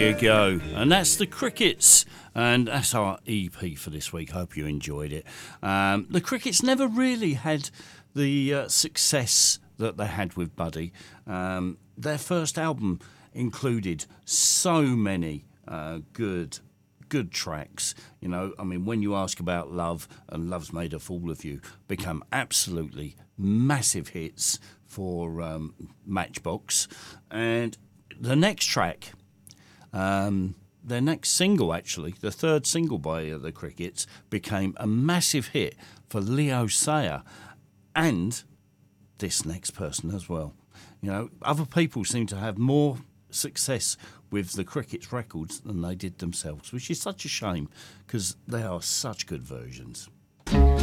you go. And that's the Crickets. And that's our EP for this week. Hope you enjoyed it. The Crickets never really had the success that they had with Buddy. Their first album included so many good tracks. You know, I mean, When You Ask About Love and Love's Made a Fool of You become absolutely massive hits for Matchbox. And the next track, their next single actually, the third single by the Crickets, became a massive hit for Leo Sayer and this next person as well. You know, other people seem to have more success with the Crickets records than they did themselves, which is such a shame because they are such good versions.